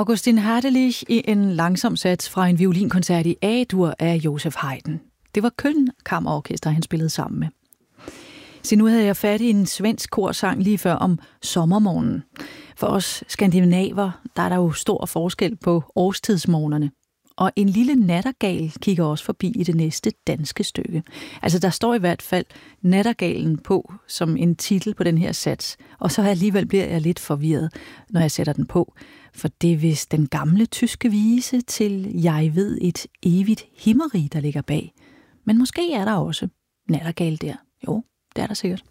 Augustin Hardelich i en langsom sats fra en violinkoncert i A-dur af Joseph Haydn. Det var Köln Kammerorkester, han spillede sammen med. Så nu havde jeg fat i en svensk korsang lige før om sommermorgenen. For os skandinaver, der er der jo stor forskel på årstidsmorgenerne. Og en lille nattergal kigger også forbi i det næste danske stykke. Altså der står i hvert fald nattergalen på som en titel på den her sats. Og så alligevel bliver jeg lidt forvirret, når jeg sætter den på. For det er vist den gamle tyske vise til Jeg ved et evigt himmeri, der ligger bag. Men måske er der også nattergal der. Jo, det er der sikkert.